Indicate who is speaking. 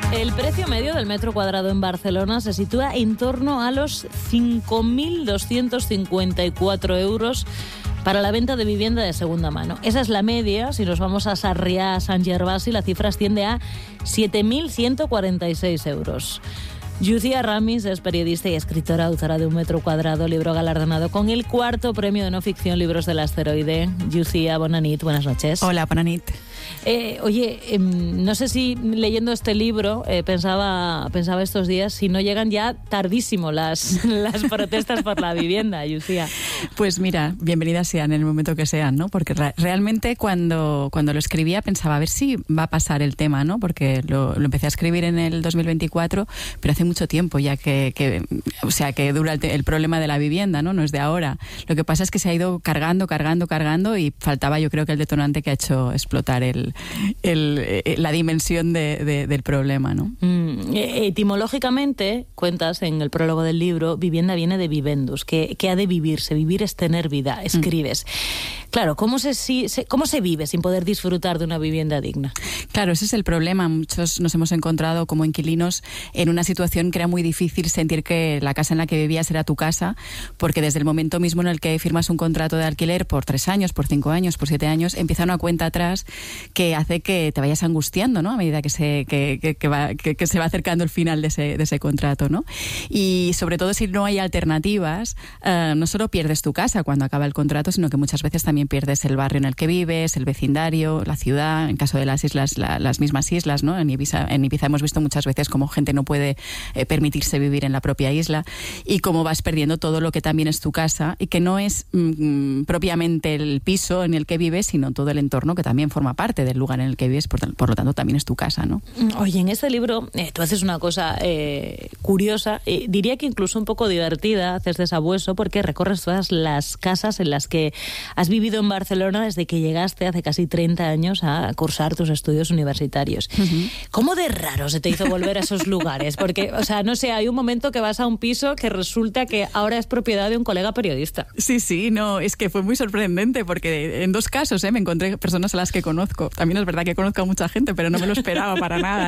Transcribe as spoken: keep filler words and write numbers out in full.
Speaker 1: El precio medio del metro cuadrado en Barcelona se sitúa en torno a los cinco mil doscientos cincuenta y cuatro euros para la venta de vivienda de segunda mano. Esa es la media. Si nos vamos a Sarriá, a Sant Gervasi, la cifra asciende a siete mil ciento cuarenta y seis euros. Llucia Ramis es periodista y escritora, autora de Un metro cuadrado, libro galardonado con el cuarto premio de no ficción Libros del Asteroide. Llucia, bona nit, buenas noches.
Speaker 2: Hola, bona nit.
Speaker 1: Eh, oye, eh, no sé si leyendo este libro eh, pensaba, pensaba estos días si no llegan ya tardísimo las, las protestas por la vivienda, Llucia.
Speaker 2: Pues mira, bienvenidas sean en el momento que sean, ¿no? Porque re- realmente cuando, cuando lo escribía pensaba a ver si va a pasar el tema, ¿no? Porque lo, lo empecé a escribir en el dos mil veinticuatro, pero hace mucho tiempo ya que, que o sea, que dura el, te- el problema de la vivienda, ¿no? No es de ahora. Lo que pasa es que se ha ido cargando, cargando, cargando y faltaba, yo creo, que el detonante que ha hecho explotar el El, el, la dimensión de, de, del problema, ¿no?
Speaker 1: Mm, etimológicamente, cuentas en el prólogo del libro, vivienda viene de vivendus, que, que ha de vivirse. Vivir es tener vida, escribes. Mm. Claro, ¿cómo se, si, se, ¿cómo se vive sin poder disfrutar de una vivienda digna?
Speaker 2: Claro, ese es el problema. Muchos nos hemos encontrado como inquilinos en una situación que era muy difícil sentir que la casa en la que vivías era tu casa, porque desde el momento mismo en el que firmas un contrato de alquiler por tres años, por cinco años, por siete años, empieza una cuenta atrás que hace que te vayas angustiando, ¿no? A medida que se, que, que, que va, que, que se va acercando el final de ese, de ese contrato, ¿no? Y sobre todo si no hay alternativas, eh, no solo pierdes tu casa cuando acaba el contrato, sino que muchas veces también pierdes el barrio en el que vives, el vecindario, la ciudad. En caso de las islas, la, las mismas islas, ¿no? En Ibiza, en Ibiza hemos visto muchas veces cómo gente no puede eh, permitirse vivir en la propia isla y cómo vas perdiendo todo lo que también es tu casa y que no es mm, propiamente el piso en el que vives, sino todo el entorno que también forma parte del lugar en el que vives, por, por lo tanto también es tu casa, ¿no?
Speaker 1: Oye, en este libro eh, tú haces una cosa eh, curiosa, eh, diría que incluso un poco divertida, haces de sabueso, porque recorres todas las casas en las que has vivido en Barcelona desde que llegaste hace casi treinta años a cursar tus estudios universitarios. Uh-huh. ¿Cómo de raro se te hizo volver a esos lugares? Porque, o sea, no sé, hay un momento que vas a un piso que resulta que ahora es propiedad de un colega periodista.
Speaker 2: Sí, sí, no, es que fue muy sorprendente porque en dos casos eh, me encontré personas a las que conozco. También es verdad que conozco a mucha gente, pero no me lo esperaba para nada.